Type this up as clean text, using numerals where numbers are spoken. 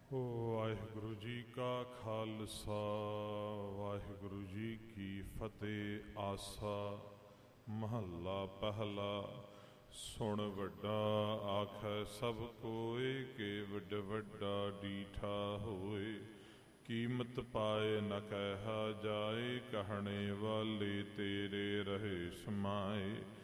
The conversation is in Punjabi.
ਵਾਹਿਗੁਰੂ ਜੀ ਕਾ ਖਾਲਸਾ ਵਾਹਿਗੁਰੂ ਜੀ ਕੀ ਫਤਿਹ। ਆਸਾ ਮਹੱਲਾ ਪਹਿਲਾ। ਸੁਣ ਵੱਡਾ ਆਖੈ ਸਭ ਕੋਇ, ਕਿ ਵੱਡ ਵੱਡਾ ਡੀਠਾ ਹੋਏ। ਕੀਮਤ ਪਾਏ ਨ ਕਹਿਆ ਜਾਏ, ਕਹਿਣੇ ਵਾਲੇ ਤੇਰੇ ਰਹੇ ਸਮਾਏ।